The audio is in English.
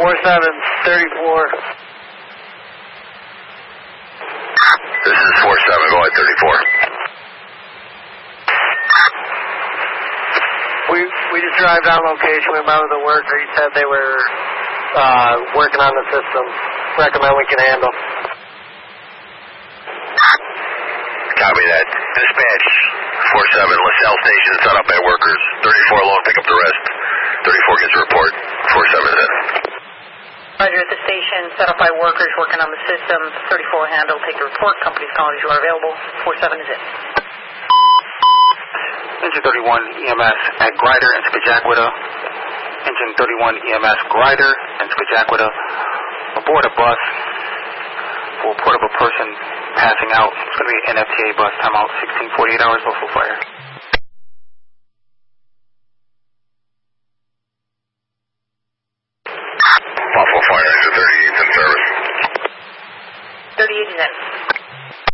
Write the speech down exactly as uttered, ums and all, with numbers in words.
four seven, thirty-four. This is four seven, go ahead, thirty-four. We we just arrived on location. We met with the worker. He said they were uh, working on the system. Recommend we can handle. Copy that. Dispatch four seven, LaSalle Station set up by workers. thirty-four alone, pick up the rest. thirty-four gets a report. four seven is in. Roger, at the station set up by workers working on the system. thirty-four handle, take the report. Company's calling as you are available. four seven is in. Engine thirty-one E M S at Grider and Skajakwita. Engine thirty-one E M S Grider and Skajakwita. Aboard a bus for report of a person passing out. It's going to be an N F T A bus. Timeout sixteen forty-eight hours before fire. Buffalo Fire, engine thirty-eight in service. thirty-eight is in.